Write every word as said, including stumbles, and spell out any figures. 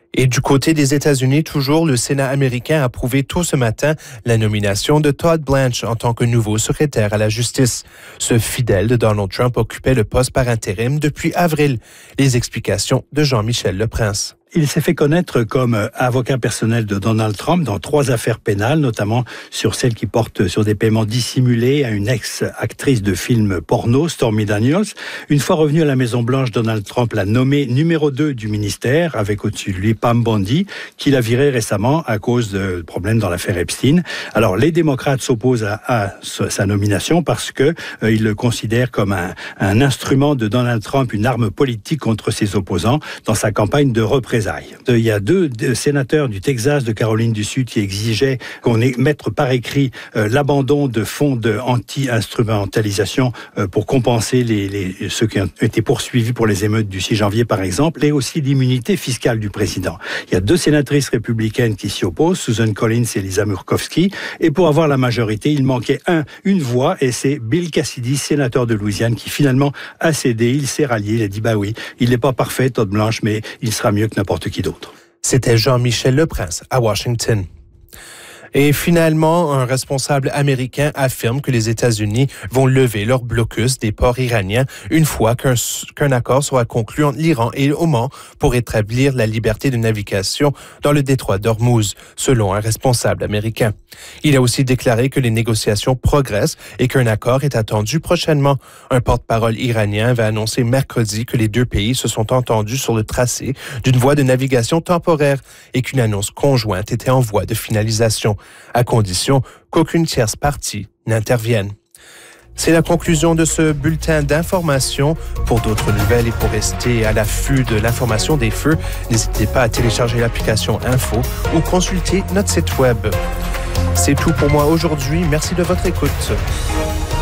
Et du côté des États-Unis, toujours, le Sénat américain a approuvé tôt ce matin la nomination de Todd Blanche en tant que nouveau secrétaire à la justice. Ce fidèle de Donald Trump occupait le poste par intérim depuis avril. Les explications de Jean-Michel Leprince. Il s'est fait connaître comme avocat personnel de Donald Trump dans trois affaires pénales, notamment sur celle qui porte sur des paiements dissimulés à une ex-actrice de films porno, Stormy Daniels. Une fois revenu à la Maison-Blanche, Donald Trump l'a nommé numéro deux du ministère, avec au-dessus de lui Pam Bondi, qui l'a viré récemment à cause de problèmes dans l'affaire Epstein. Alors, les démocrates s'opposent à, à sa nomination parce que euh, ils le considèrent comme un, un instrument de Donald Trump, une arme politique contre ses opposants dans sa campagne de représailles. Il y a deux sénateurs du Texas, de Caroline du Sud, qui exigeaient qu'on mette par écrit euh, l'abandon de fonds de anti-instrumentalisation euh, pour compenser les, les, ceux qui ont été poursuivis pour les émeutes du six janvier, par exemple, et aussi l'immunité fiscale du président. Il y a deux sénatrices républicaines qui s'y opposent, Susan Collins et Lisa Murkowski, et pour avoir la majorité, il manquait un, une voix, et c'est Bill Cassidy, sénateur de Louisiane, qui finalement a cédé, il s'est rallié, il a dit, bah oui, il n'est pas parfait, Todd Blanche, mais il sera mieux que n'importe qui d'autre. C'était Jean-Michel Leprince à Washington. Et finalement, un responsable américain affirme que les États-Unis vont lever leur blocus des ports iraniens une fois qu'un, qu'un accord sera conclu entre l'Iran et l'Oman pour établir la liberté de navigation dans le détroit d'Ormuz, selon un responsable américain. Il a aussi déclaré que les négociations progressent et qu'un accord est attendu prochainement. Un porte-parole iranien va annoncer mercredi que les deux pays se sont entendus sur le tracé d'une voie de navigation temporaire et qu'une annonce conjointe était en voie de finalisation, à condition qu'aucune tierce partie n'intervienne. C'est la conclusion de ce bulletin d'information. Pour d'autres nouvelles et pour rester à l'affût de l'information des feux, n'hésitez pas à télécharger l'application Info ou consulter notre site web. C'est tout pour moi aujourd'hui. Merci de votre écoute.